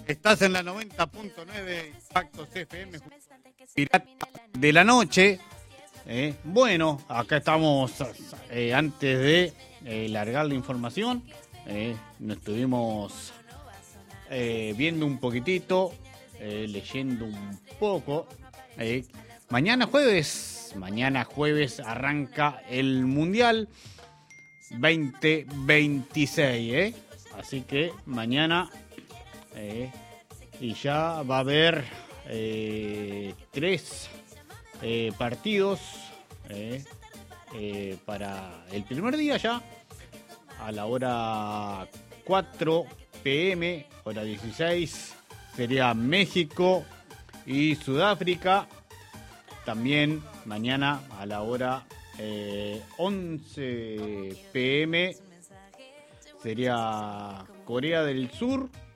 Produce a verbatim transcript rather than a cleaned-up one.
Estás en la noventa punto nueve Impactos F M, Pirata de la Noche. Eh, bueno, acá estamos eh, antes de eh, largar la información. Eh, nos estuvimos eh, viendo un poquitito, eh, leyendo un poco. Eh, mañana jueves, mañana jueves arranca el Mundial veinte veintiséis. Eh. Así que mañana... Eh, y ya va a haber eh, tres eh, partidos eh, eh, para el primer día ya, a la hora cuatro pe eme, hora dieciséis, sería México y Sudáfrica. También mañana a la hora eh, once pe eme sería Corea del Sur